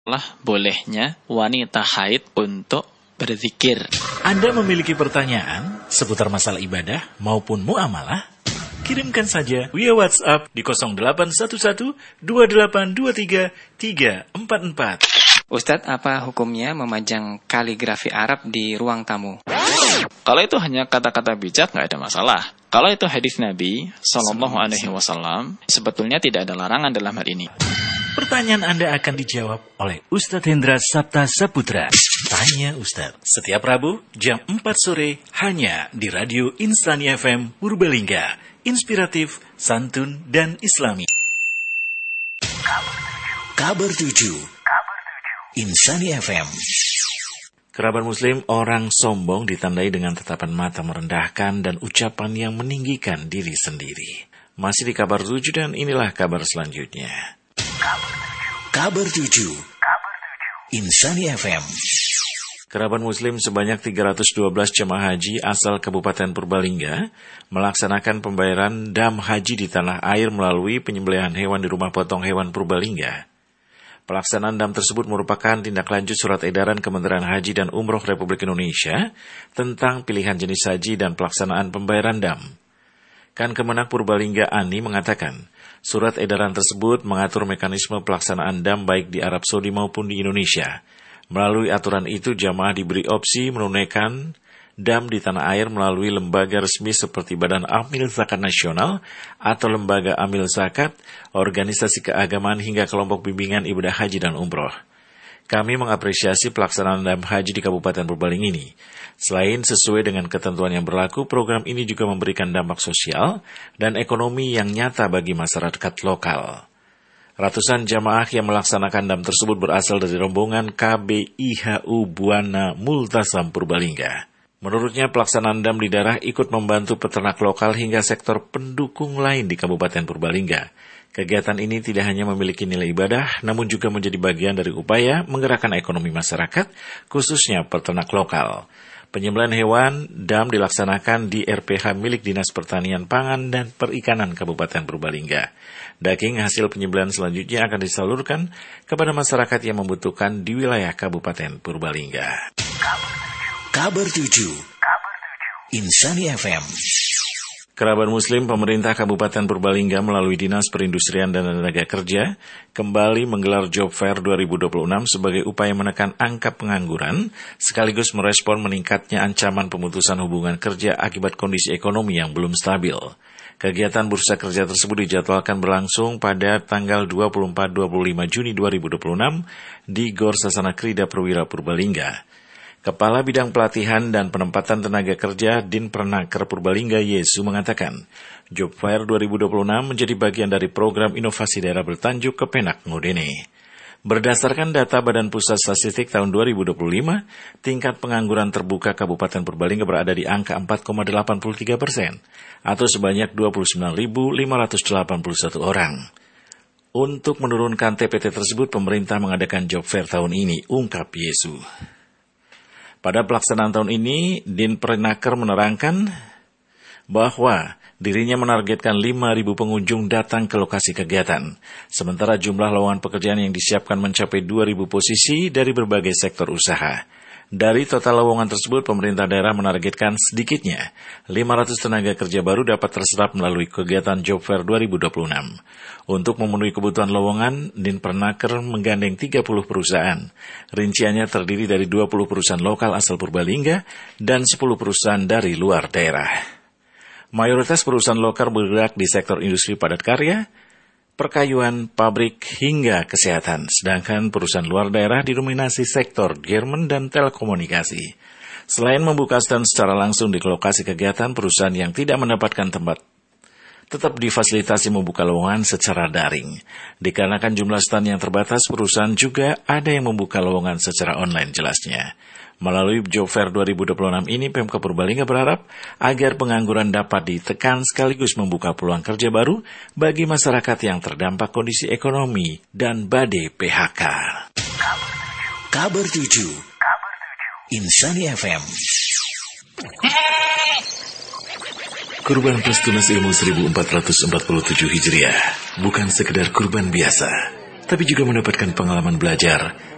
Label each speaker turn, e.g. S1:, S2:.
S1: bolehnya wanita haid untuk berzikir.
S2: Anda memiliki pertanyaan seputar masalah ibadah maupun muamalah? Kirimkan saja via WhatsApp di 0811 2823 344.
S3: Ustadz, apa hukumnya memajang kaligrafi Arab di ruang tamu?
S1: Kalau itu hanya kata-kata bijak, nggak ada masalah. Kalau itu hadis Nabi Sallallahu Alaihi Wasallam, sebetulnya tidak ada larangan dalam hal ini.
S2: Pertanyaan Anda akan dijawab oleh Ustadz Hendra Sabta Saputra. Tanya Ustadz, setiap Rabu jam 4 sore hanya di Radio Insani FM Purbalingga. Inspiratif, santun, dan islami. Kabar 7 Insani FM. Kerabat muslim, orang sombong ditandai dengan tatapan mata merendahkan dan ucapan yang meninggikan diri sendiri. Masih di kabar 7 dan inilah kabar selanjutnya. Kabar 7 Insani FM. Kerabat muslim sebanyak 312 jemaah haji asal Kabupaten Purbalingga melaksanakan pembayaran dam haji di tanah air melalui penyembelihan hewan di Rumah Potong Hewan Purbalingga. Pelaksanaan dam tersebut merupakan tindak lanjut surat edaran Kementerian Haji dan Umroh Republik Indonesia tentang pilihan jenis haji dan pelaksanaan pembayaran dam. Kemenak Purbalingga Ani mengatakan, surat edaran tersebut mengatur mekanisme pelaksanaan dam baik di Arab Saudi maupun di Indonesia. Melalui aturan itu, jamaah diberi opsi menunaikan dam di tanah air melalui lembaga resmi seperti Badan Amil Zakat Nasional atau Lembaga Amil Zakat, organisasi keagamaan hingga kelompok bimbingan ibadah haji dan umroh. Kami mengapresiasi pelaksanaan dam haji di Kabupaten Purbalingga ini. Selain sesuai dengan ketentuan yang berlaku, program ini juga memberikan dampak sosial dan ekonomi yang nyata bagi masyarakat lokal. Ratusan jamaah yang melaksanakan dam tersebut berasal dari rombongan KBIHU Buana Multasam Purbalingga. Menurutnya, pelaksanaan dam di daerah ikut membantu peternak lokal hingga sektor pendukung lain di Kabupaten Purbalingga. Kegiatan ini tidak hanya memiliki nilai ibadah, namun juga menjadi bagian dari upaya menggerakkan ekonomi masyarakat, khususnya peternak lokal. Penyembelihan hewan dam dilaksanakan di RPH milik Dinas Pertanian Pangan dan Perikanan Kabupaten Purbalingga. Daging hasil penyembelihan selanjutnya akan disalurkan kepada masyarakat yang membutuhkan di wilayah Kabupaten Purbalingga. Kabar 7 Insani FM. Kerabat muslim, pemerintah Kabupaten Purbalingga melalui Dinas Perindustrian dan Tenaga Kerja kembali menggelar Job Fair 2026 sebagai upaya menekan angka pengangguran sekaligus merespon meningkatnya ancaman pemutusan hubungan kerja akibat kondisi ekonomi yang belum stabil. Kegiatan bursa kerja tersebut dijadwalkan berlangsung pada tanggal 24-25 Juni 2026 di Gor Sasana Krida Perwira Purbalingga. Kepala Bidang Pelatihan dan Penempatan Tenaga Kerja Dinpernaker Purbalingga Yesu mengatakan, Job Fair 2026 menjadi bagian dari program inovasi daerah bertajuk Kepenak Ngudene. Berdasarkan data Badan Pusat Statistik tahun 2025, tingkat pengangguran terbuka Kabupaten Purbalingga berada di angka 4,83% atau sebanyak 29.581 orang. Untuk menurunkan TPT tersebut, pemerintah mengadakan Job Fair tahun ini, ungkap Yesu. Pada pelaksanaan tahun ini, Dinpernaker menerangkan bahwa dirinya menargetkan 5.000 pengunjung datang ke lokasi kegiatan. Sementara jumlah lowongan pekerjaan yang disiapkan mencapai 2.000 posisi dari berbagai sektor usaha. Dari total lowongan tersebut, pemerintah daerah menargetkan sedikitnya 500 tenaga kerja baru dapat terserap melalui kegiatan Job Fair 2026. Untuk memenuhi kebutuhan lowongan, Dinpernaker menggandeng 30 perusahaan. Rinciannya terdiri dari 20 perusahaan lokal asal Purbalingga dan 10 perusahaan dari luar daerah. Mayoritas perusahaan lokal bergerak di sektor industri padat karya, perkayuan, pabrik, hingga kesehatan. Sedangkan perusahaan luar daerah didominasi sektor garmen dan telekomunikasi. Selain membuka stand secara langsung di lokasi kegiatan, perusahaan yang tidak mendapatkan tempat tetap difasilitasi membuka lowongan secara daring. Dikarenakan jumlah stand yang terbatas, perusahaan juga ada yang membuka lowongan secara online jelasnya. Melalui Job Fair 2026 ini, Pemkab Purbalingga berharap agar pengangguran dapat ditekan sekaligus membuka peluang kerja baru bagi masyarakat yang terdampak kondisi ekonomi dan badai PHK. Kabar 7 Insani FM. Kurban plus tunas ilmu 1447 Hijriah bukan sekedar kurban biasa, tapi juga mendapatkan pengalaman belajar